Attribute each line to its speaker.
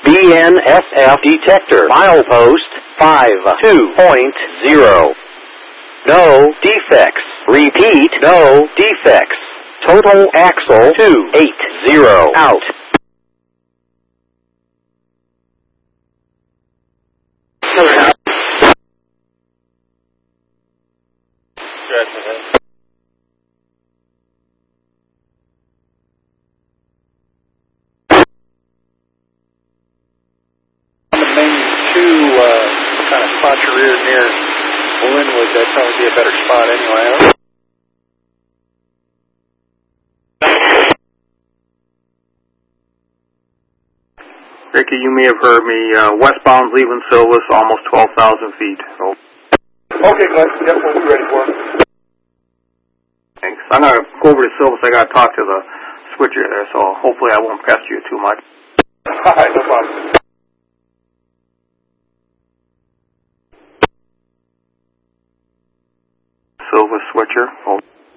Speaker 1: BNSF detector. Milepost 52.0. No defects. Repeat, no defects. Total axle 280 out.
Speaker 2: Kind of spot your rear near Linwood. That'd probably be a better spot anyway.
Speaker 3: Ricky, you may have heard me. Westbound leaving Silvis, almost 12,000 feet. So.
Speaker 4: Okay, Glenn. Yep, we'll be ready for it.
Speaker 3: Thanks. I'm going to go over to Silvis. I got to talk to the switcher there, so hopefully I won't pester you too much.
Speaker 4: All right, no problem.
Speaker 3: Silvis switcher.